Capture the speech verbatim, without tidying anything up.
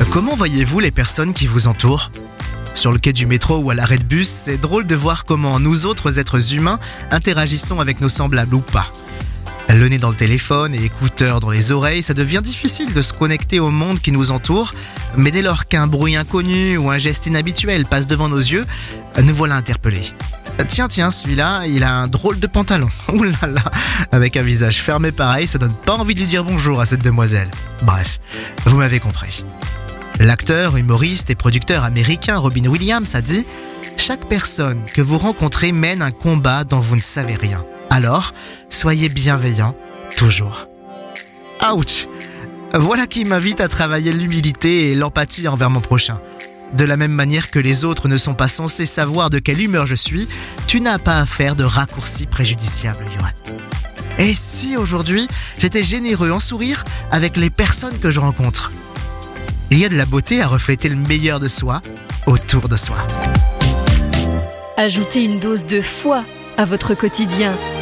Comment voyez-vous les personnes qui vous entourent ? Sur le quai du métro ou à l'arrêt de bus, c'est drôle de voir comment nous autres êtres humains interagissons avec nos semblables ou pas. Le nez dans le téléphone et écouteurs dans les oreilles, ça devient difficile de se connecter au monde qui nous entoure, mais dès lors qu'un bruit inconnu ou un geste inhabituel passe devant nos yeux, nous voilà interpellés. Tiens, tiens, celui-là, il a un drôle de pantalon. Ouh là là, avec un visage fermé pareil, ça donne pas envie de lui dire bonjour à cette demoiselle. Bref, vous m'avez compris. L'acteur, humoriste et producteur américain Robin Williams a dit « Chaque personne que vous rencontrez mène un combat dont vous ne savez rien. Alors, soyez bienveillants, toujours. » Ouch ! Voilà qui m'invite à travailler l'humilité et l'empathie envers mon prochain. De la même manière que les autres ne sont pas censés savoir de quelle humeur je suis, tu n'as pas à faire de raccourcis préjudiciables, Johan. Et si aujourd'hui, j'étais généreux en sourire avec les personnes que je rencontre ? Il y a de la beauté à refléter le meilleur de soi autour de soi. Ajoutez une dose de foi à votre quotidien